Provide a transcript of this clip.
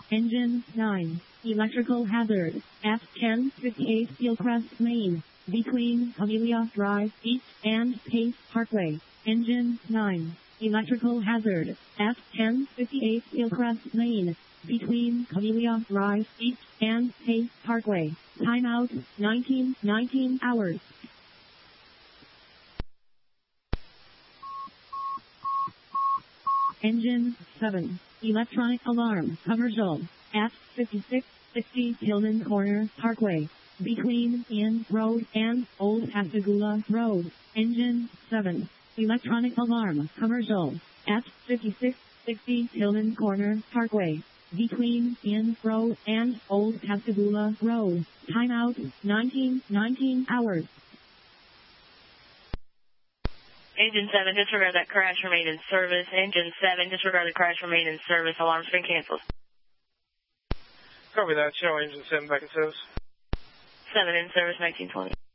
Engine 9. Electrical hazard. F1058 Hillcrest Lane. Between Camellia Drive East and Pace Parkway. Engine 9. Electrical hazard. F1058 Hillcrest Lane. Between Camellia Drive East and Pace Parkway. Timeout 19 hours. Engine 7. Electronic alarm. Commercial. F5660 Hillman Corner Parkway. Between Inn Road and Old Pascagoula Road. Engine 7. Electronic alarm. Commercial. F5660 Hillman Corner Parkway. Between Inn Road and Old Pascagoula Road. Timeout 19 hours. Engine 7, disregard that crash, remain in service. Engine 7, disregard the crash, remain in service. Alarm's been canceled. Copy that. Show Engine 7 back in service. 7 in service, 1920.